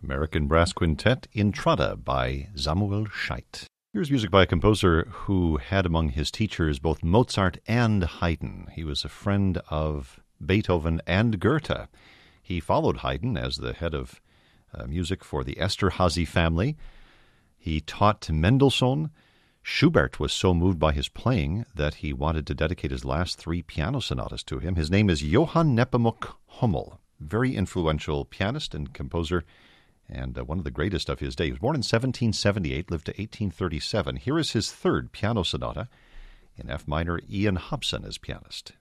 American Brass Quintet Intrada by Samuel Scheidt. Here's music by a composer who had among his teachers both Mozart and Haydn. He was a friend of Beethoven and Goethe. He followed Haydn as the head of music for the Esterhazy family. He taught Mendelssohn. Schubert was so moved by his playing that he wanted to dedicate his last 3 piano sonatas to him. His name is Johann Nepomuk Hummel, very influential pianist and composer, and one of the greatest of his day. He was born in 1778, lived to 1837. Here is his 3rd piano sonata in F minor, Ian Hobson as pianist.